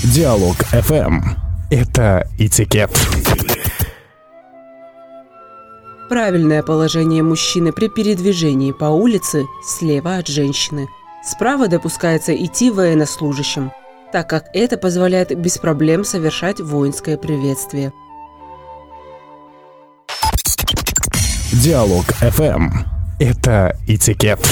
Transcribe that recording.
Диалог FM. Это этикет. Правильное положение мужчины при передвижении по улице слева от женщины. Справа допускается идти военнослужащим, так как это позволяет без проблем совершать воинское приветствие. Диалог FM. Это этикет.